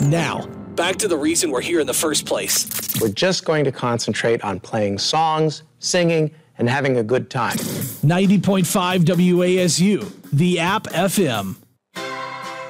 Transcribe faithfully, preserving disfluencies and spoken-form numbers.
Now, back to the reason we're here in the first place. We're just going to concentrate on playing songs, singing, and having a good time. ninety point five W A S U, the App F M.